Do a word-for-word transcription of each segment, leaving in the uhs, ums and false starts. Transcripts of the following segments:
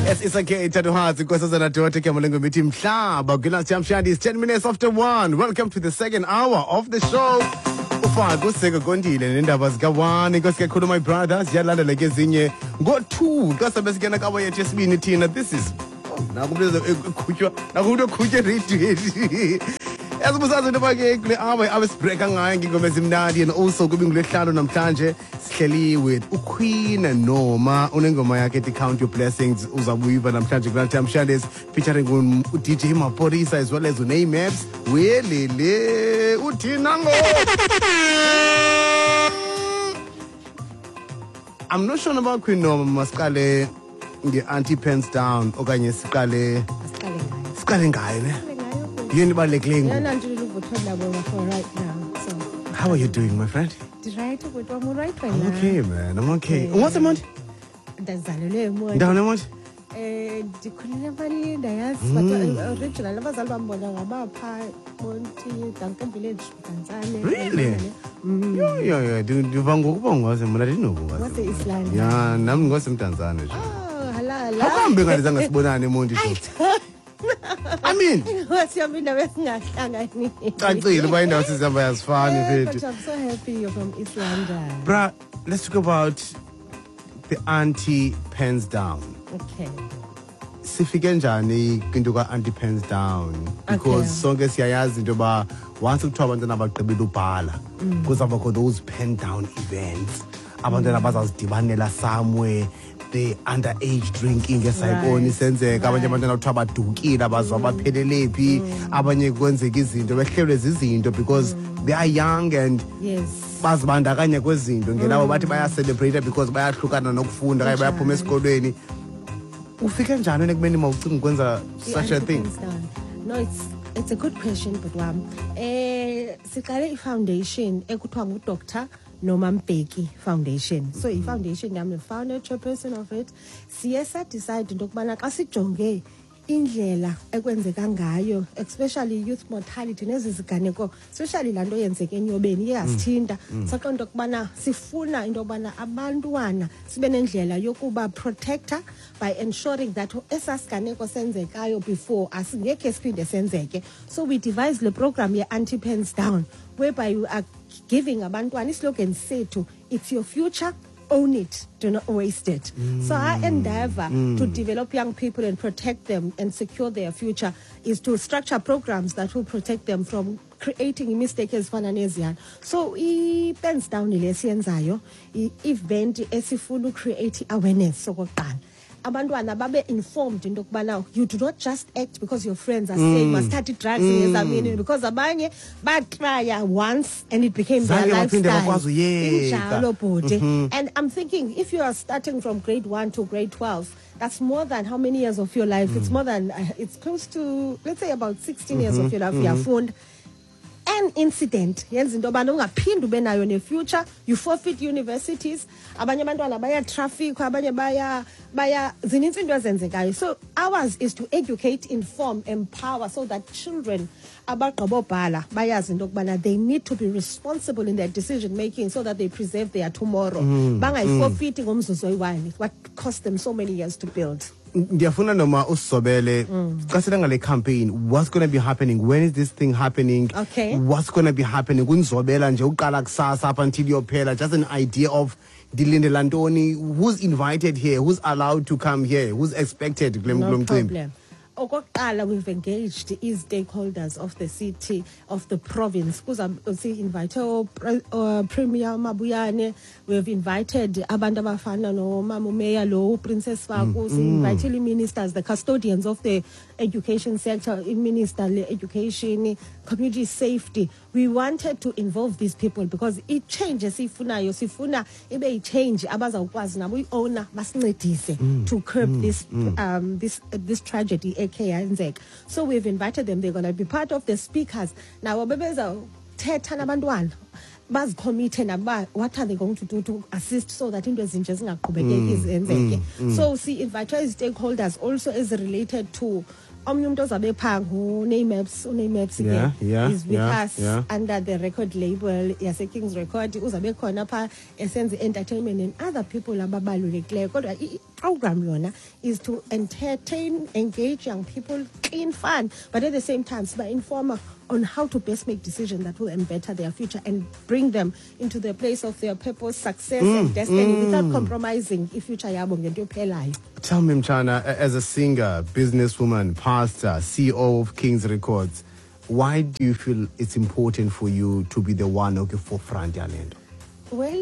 Yes, it's okay, Tatu Hearts, because as an adult, Kamalengo meeting Mhlaba, Gilas Jamshadi is ten minutes after one. Welcome to the second hour of the show. Ufa, go sega Gondi, and Indabas Gawan, because Kakudo, my brothers, Yalanda Legazinye, go two, because the best Ganakawa just being a teen. This is now Nagudo Kuja read to it. As was as the bag, I was breaking Nadi and also giving Lechado Namtanje, Skelly with Queen and Noma, Unengomaya get count your blessings, Uzawiva Namtanje Grand Tam Shades, featuring D J Maporisa as well as name maps, Willie Utinango. I'm not sure about Queen Noma Mascale, the anti pens down, Oganya Scale, Scaling Guy. You know about like right now. So how are you doing, my friend? Right, I'm right right I'm now. okay, man. I'm okay. What's the month? That's the month. Down the month? Eh, the Kunavali, Dias, but original was album about Pi, Monty, Duncan Village, Tanzania. Really? Yeah, yeah, yeah. Do do Vango was a Marino? What's the Island? Yeah, Nam got some Tanzania. Oh, hello. How come being a Zangas Monty? I mean, what's your mean? I tell you, the house is as fun. I'm so happy you're from Iceland. Bruh, let's talk about the anti pens down. Okay. Sifike njani into ka anti pens down because sonke siyayazi into ba once kuthiwa abantwana abagqibela ubhala kuzaba those pen down events abantwana bazazidibanela somewhere the underage drinking esayibona isenzeka abanye abantwana kuthiwa badukile abazwa baphelelepi abanye kwenzeka izinto behlelwe zizinto because they are young and yes bazibandakanya kwezinto ngelabo bathi baya celebrate because bayahlukana nokufunda kanye bayaphuma esikolweni. Ufike njani nekubeni mawucinga ukwenza such a thing? No, it's it's a good question, but um eh siqale i-foundation ekuthiwa ngu-Doctor Noma Mbeki Foundation. So i-foundation I'm the founder chairperson of it. Siye sa decide into kubana xa sijonge indlela ekwenzeka ngayo especially youth mortality neziziganeko especially lanto yenzeke enyobeni iyasithinta saqonda into kubana sifuna into kubana abantwana sibe nendlela yokuba protector by ensuring that esasiganeko senzekayo before asingeke siphinde senzeke. So we devised the program ye anti pens down whereby you are giving abantwana islogan sethu, it's your future, own it, do not waste it. Mm. So our endeavor mm. to develop young people and protect them and secure their future is to structure programs that will protect them from creating mistakes as fananesian. So I pens down ilesiyenzayo event esifuna create awareness sokoqala abantwana babe informed into kubana you do not just act because your friends are saying must start drugs in examine because abanye batrya once and it became their lifestyle. Mm-hmm. And I'm thinking if you are starting from grade one to grade twelve, that's more than how many years of your life? Mm. It's more than uh, it's close to, let's say, about sixteen mm-hmm. years of your life. Mm-hmm. You found an incident yenza into obana ungaphindi ube nayo ne future, you forfeit universities, abanye abantwana baya traffic, abanye baya baya zininzi into ezenzekayo. So ours is to educate, inform, empower so that children abagqibobhala bayazi into kubana they need to be responsible in their decision making so that they preserve their tomorrow. Bangayiforfeiting ngomzuzu oyi-one what cost them so many years to build. Ndiyafuna noma usobele qasela ngale campaign, what's going to be happening, when is this thing happening, okay, what's going to be happening kunizobela nje uqala kusasa up until yophela, just an idea of dilindela ntoni, who's invited here, who's allowed to come here, who's expected kule no mcimbi? problem. Okokuqala, we've engaged the stakeholders of the city, of the province. Because we invited uh, Premier Mabuyane, we've invited abantu abafana no Mama Mayor lo Princess Faku, we invited the ministers, the custodians of the education sector, minister education, community safety. We wanted to involve these people because it changes sifunayo sifuna ibe change abazawukwazi nabo iowner basincedise to curb this um this uh, this tragedy. So we've invited them. They're going to be part of the speakers. Now, thetha nabantwana bazicommit naba what are they going to do to assist so that into ezinje zingaqhubekeki izenzeke. So see invite stakeholders also is related to omnye umuntu ozabe phaa ngu-Naymaps, u-Naymaps Yeah, again yeah, is with yeah, us yeah. under the record label yase-Kings Record. Uzabe khona phaa esenza entertainment and other people ababalulekileyo. Kodwa i-program yona is to entertain, engage young people, clean fun, but at the same time siba-informa on how to best make decisions that will better their future and bring them into the place of their purpose, success and destiny without compromising i-future yabo ngento ephelayo. Tell me, Mchana, a- as a singer, businesswoman, pastor, C E O of Kings Records, why do you feel it's important for you to be the one okay forefront yalento? Well,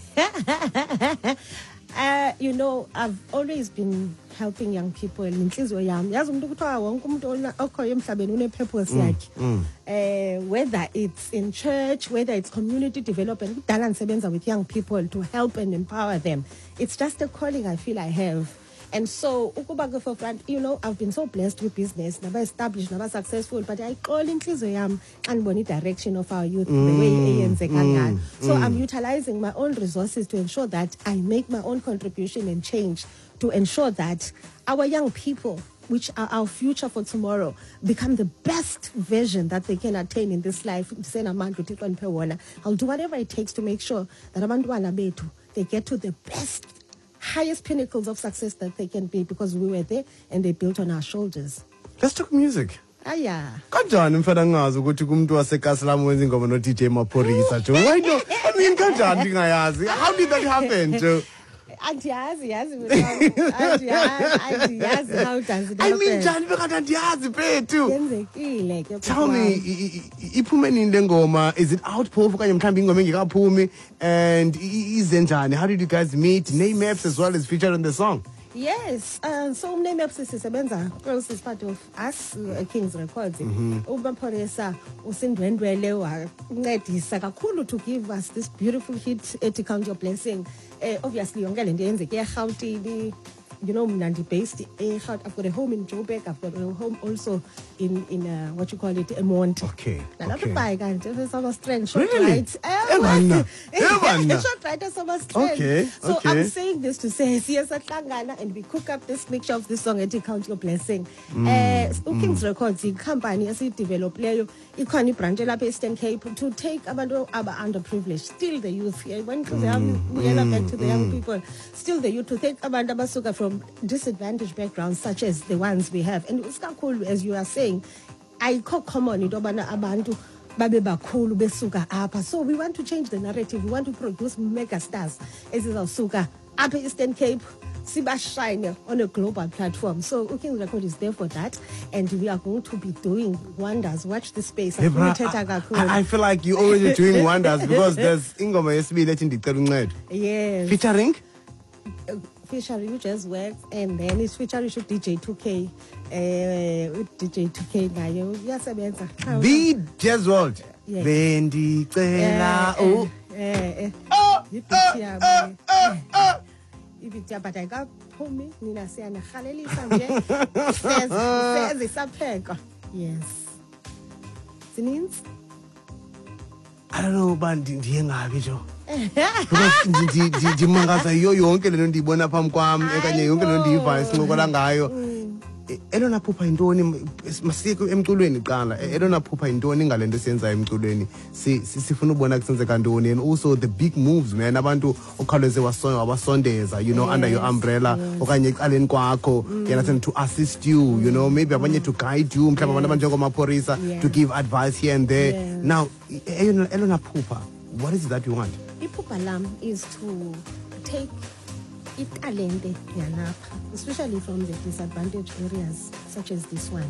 uh, you know, I've always been helping young people. Inhliziyo yami yazi umuntu kuthiwa wonke umuntu ona- okhoyo emhlabeni une-purpose yakhe. Uh, whether it's in church, whether it's community development, kudala ngisebenza with young people to help and empower them. It's just a calling I feel I have. And so, ukuba ke forefront, you know, I've been so blessed with business, naba established, naba successful, but I call inhliziyo yami xa ndibona direction of our youth, the way eyenzeka ngayo. So I'm utilizing my own resources to ensure that I make my own contribution and change to ensure that our young people, which are our future for tomorrow, become the best version that they can attain in this life. I'll do whatever it takes to make sure that abantwana bethu, they get to the best, highest pinnacles of success that they can be, because we were there and they built on our shoulders. Let's talk music. Ah, yeah. Kanjani mfana ngazi ukuthi kumuntu waseKasilamu wenza ingoma no D J Maphorisa Joe? Why no? I mean kanjani ndingayazi? How did that happen, Joe? Andiyazi, yazi andiyazi, andiyazi how does it I happen? mean njani bekade andiyazi bethu? Yenzekile ke. Tell me, i- i- iphume nini le ngoma? Is it out phofu kanye mhlawumbe ingoma engekaphumi? And i- i- ize njani? How did you guys meet? Naymaps as well is featured on the song. Yes, uh, so Naymaps sisebenza close is part of us, uh, Kings Records. Ubaphorisa usindwendwele wancedisa kakhulu to give us this beautiful hit ethi Count Your Blessing. Uh, obviously yonke lento yenzeke eGauteng. You know, Mnandi based eh, I've got a home in Joburg. I've got a home also in in uh, what you call it, Emont. Okay, Nalapha okay. eBhayi kanti esaba strand short Really? right. Ebana, ebana. Short right esaba strand. Okay, So okay. I'm saying this to say siya sahlangana and we cook up this mixture of this song ethi Count Your Blessing. Eh uKings Records icompany esidevelop leyo ikhona ibranch lapha eStern Cape to take abantu aba underprivileged, still the youth. When we are back to the young people, still the youth, to take abantu abasuka from disadvantaged backgrounds such as the ones we have. And it's not cool, as you are saying, I call common into abana abantu babe bakhulu besuka apha. So we want to change the narrative. We want to produce mega stars as is suka upper Eastern Cape, siba shine on a global platform. So Kings Record is there for that, and we are going to be doing wonders. Watch this space. Hey, bro, I, I, I feel like you're already doing wonders because there's ingoma yesibili ethi Ndicela Uncedo. Yes. Featuring? Featuring Just Works, and then it's featuring D J two K. Uh, with D J two K nayo yasebenza. The Jazz World. Yeah. Bendicela u. Eh eh. Oh, Yipithi oh, yami. oh, oh. Ibithi but ayikaphumi nina siyanirhalelisa nje. Seze seze sapheka. Yes. Sininzi. I don't know uba ndi- ndiye ngaphi jo. Because ndi- ndi- ndimangaza yiyo yonke lento ndiyibona phambi kwam okanye yonke lento ndiyivayo sincokola ngayo. E- elona phupha yintoni? Masike emculweni qala. E- elona phupha yintoni ngale nto siyenzayo emculweni? Si- si- sifuna ubona kusenzeka ntoni, and also the big moves man, abantu okhawuleze waso- wabasondeza, you know, under your Yes, umbrella yes. okanye ecaleni kwakho, you understand, to assist you, you know, maybe abanye to guide you, mhlawumbe abantu abanjengomaphorisa Yeah. to give advice here and there. Yes. Now, e- eyona- elona phupha, what is it that you want? Iphupha lam is to take italente yalapha, especially from the disadvantaged areas such as this one,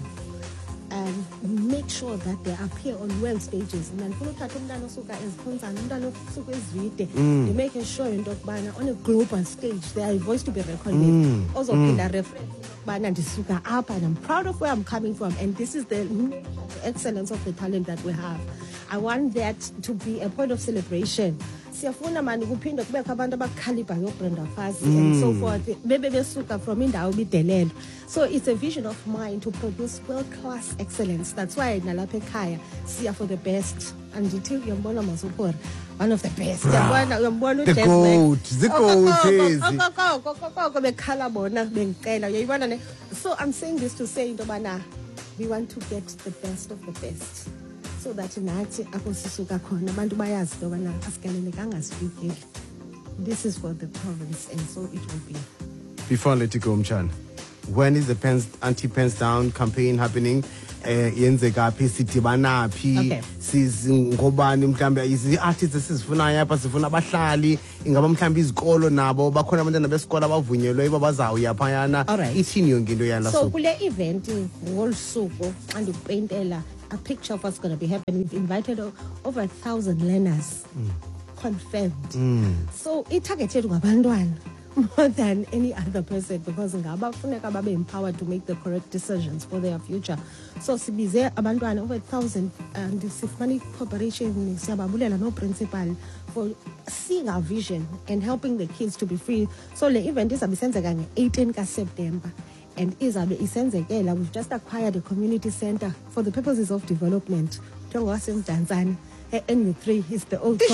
and make sure that they appear on world stages. Mna ndifuna uthatha umntana osuka eziphunzana, umntana osuka ezwide, they make sure into yokubana on a global stage they are a voice to be reckoned with. Ozophinda reference ukubana ndisuka apha and I'm proud of where I'm coming from, and this is the excellence of the talent that we have. I want that to be a point of celebration. Siyafuna mani kuphinde kubekho abantu abakhalibha yoBrenda Fassie and so forth bebe besuka from indawo bidelelo. So it's a vision of mine to produce world class excellence. That's why nalapha ekhaya siya for the best, and until uyambona Masupora, one of the best. Uyambona uyambona The goat, the goat is. kokoko bekhala bona bengicela uyayibona ne. So I'm saying this to say into bana we want to get the best of the best, so that nathi apho sisuka khona abantu bayazi into yobana asigalelekanga sifikile. This is for the province, and so it will be. Before I let you go, Mchan, when is the pens, anti-pens down campaign happening? Yenzeka phi sidibana phi sizingobani mhlambe izi-artists esizifunayo apha sifuna abahlali ingaba mhlambe izikolo nabo bakhona abantwana besikolo abavunyelwe iba bazawuya phayana ithini yonke into yala so kule event ngolu suku xa ndikupaintela a picture of what's going to be happening. We've invited over a thousand learners mm. confirmed mm. so i-targeted ngabantwana more than any other person, because ngabafuneka babe empowered to make the correct decisions for their future. So sibize abantwana over a thousand, and sifumana cooperation siyababulela no principal for seeing our vision and helping the kids to be free. So le event izabe isenzeka nge-eighteen ka September, and izabe isenzekela. We've just acquired a community center for the purposes of development. Tongo wasemdantsane N U three is the old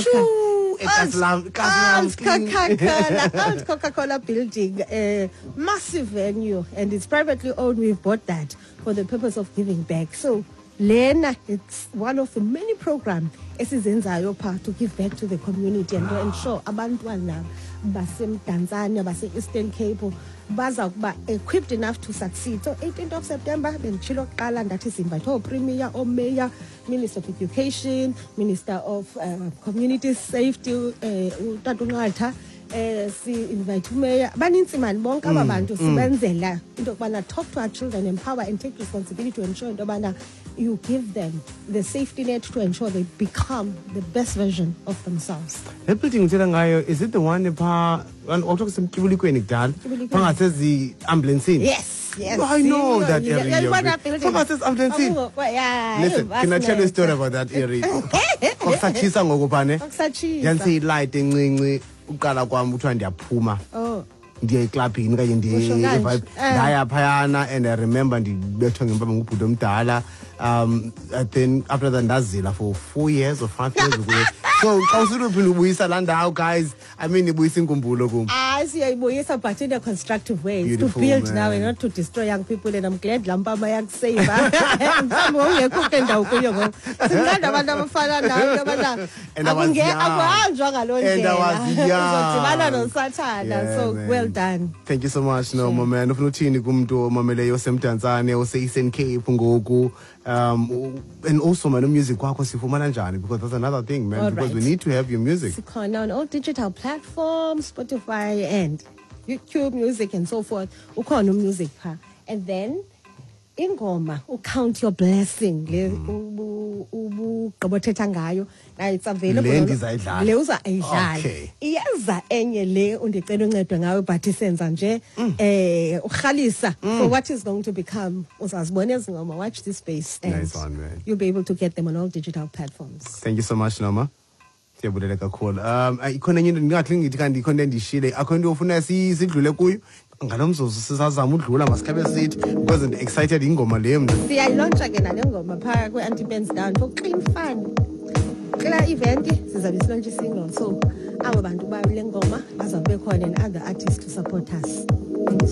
Coca-Cola Coca-Cola building, a massive venue, and it's privately owned. We've bought that for the purpose of giving back. So Lena, it's one of the many programs esizenzayo pha to give back to the community and to ensure abantwana basemdantsane base Eastern Cape baza kuba equipped enough to succeed. So eighteenth of September benditshilo kuqala ndathi simbathe oPremier, oMayor, Minister of Education, Minister of uh, Community Safety, uTata uNqatha, eh si invite uMayor, baninzi mani bonke aba bantu sibenzela into yokubana talk to our children, empower and take responsibility to ensure into yobana you give them the safety net to ensure they become the best version of themselves. Le building uthetha ngayo, is it the one pha awuthoka semkibulikweni kudala bangasezi ambulanceni? Yes, yes. I know that yeah, area. Bangasezi ambulanceni? Yeah. Listen, can I tell you a story about that area? Kwakusatshisa ngoku phane. Yanse ilight encinci uqala kwami uthiwa ndiyaphuma. Oh. Ndiye eclubini kanye ndiye vibe ndaya phayana, and I remember ndibethwa ngempama ngubhuti omdala. Um, then after that ndazila for four years or five years ago. So xa usuphila ubuyisa laa ndawo, guys, I mean ibuyisa inkumbulo kum. Ah, siyayibuyisa, but in a constructive way. Beautiful, to build man. Now and not to destroy young people, and I'm glad lampama yakusave. Mhlawumbe ungekho ke ndawo kuyo ngoku. Sinqanda abantu abafana nawe abana akuhanjwa ngaloo ndlela. Uzodibana nosathana. So well done. Thank you so much, Noma, man. Ufuna uthini kumntu omameleyo osemdantsane ose-Eastern Cape ngoku? Um, and also, man, music kwakho sifumana njani? Because that's another thing, man. All because right. we need to have your music. Sikhona on all digital platforms, Spotify and YouTube Music and so forth. Ukhona music pha. And then ingoma, Count Your Blessing, le ubugqibothetha ngayo. Now it's available. Le ndizayidlala. Le uzayidlala. Okay. Iyeza enye le undicela uncedwe ngayo, but isenza nje eh ukhalisa for what is going to become. Uzazibona ezingoma, watch this space, and Nice one, man. You'll be able to get them on all digital platforms. Thank you so much, Noma. Siyabulela kakhulu. Um, ikhona enye into ndingathi ngithi kanti ikhona endishile, akho into ofuna sidlule kuyo. Ngalomzuzu sisazama udlula masikhabe sithi because I'm excited ingoma le mna. Siyayilontsha ke nale ngoma phaka kwe anti-pens down for clean fun. Kula event sizabe silontsha single, so abo bantu ba le ngoma bazabe khona and other artists to support us.